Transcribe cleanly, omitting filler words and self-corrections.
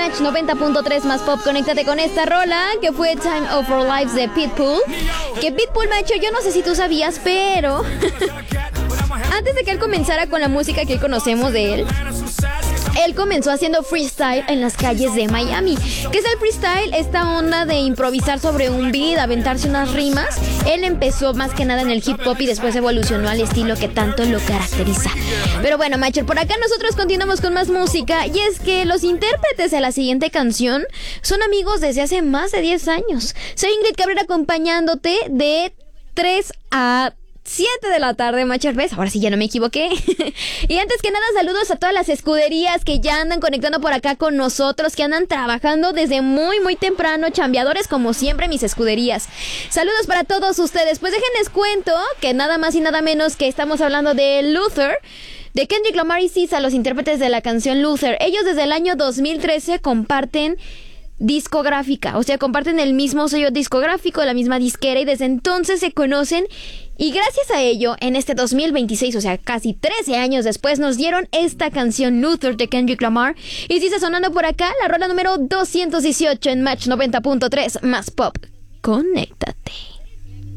Match 90.3 más pop. Conéctate con esta rola que fue Time of Our Lives de Pitbull. Que Pitbull, macho, yo no sé si tú sabías, pero antes de que él comenzara con la música que hoy conocemos de él comenzó haciendo freestyle en las calles de Miami. ¿Qué es el freestyle? Esta onda de improvisar sobre un beat, aventarse unas rimas. Él empezó más que nada en el hip hop y después evolucionó al estilo que tanto lo caracteriza. Pero bueno, macho, por acá nosotros continuamos con más música. Y es que los intérpretes de la siguiente canción son amigos desde hace más de 10 años. Soy Ingrid Cabrera acompañándote de 3 a 7 de la tarde, Machar, ¿ves? Ahora sí ya no me equivoqué. Y antes que nada, saludos a todas las escuderías que ya andan conectando por acá con nosotros, que andan trabajando desde muy temprano, chambeadores como siempre mis escuderías. Saludos para todos ustedes. Pues déjenles cuento que nada más y nada menos que estamos hablando de Luther, de Kendrick Lamar y SZA, los intérpretes de la canción Luther. Ellos desde el año 2013 comparten discográfica, o sea, comparten el mismo sello discográfico, la misma disquera, y desde entonces se conocen. Y gracias a ello, en este 2026, o sea, casi 13 años después, nos dieron esta canción Luther de Kendrick Lamar. Y si está sonando por acá, la rola número 218 en Match 90.3 más pop. Conéctate.